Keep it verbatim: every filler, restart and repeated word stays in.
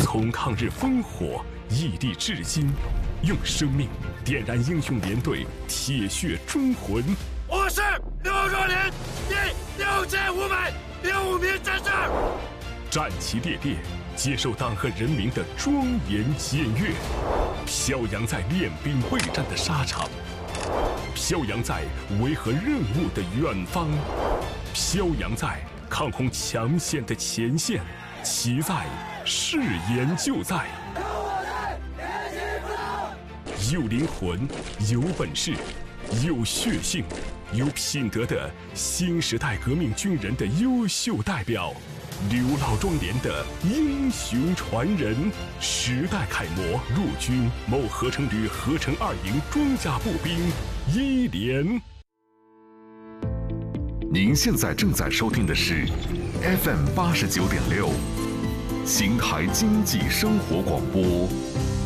从抗日烽火屹立至今，用生命点燃英雄连队铁血忠魂。 我是刘若莲第六千五百零五名战士， 战旗猎猎，接受党和人民的庄严检阅，飘扬在练兵备战的沙场，飘扬在维和任务的远方，飘扬在抗洪抢险的前线，其在誓言就在。有灵魂，有本事，有血性，有品德的新时代革命军人的优秀代表，刘老庄连的英雄传人，时代楷模，陆军某合成旅合成二营装甲步兵一连。 您现在正在收听的是 F M 八十九点六，邢台经济生活广播。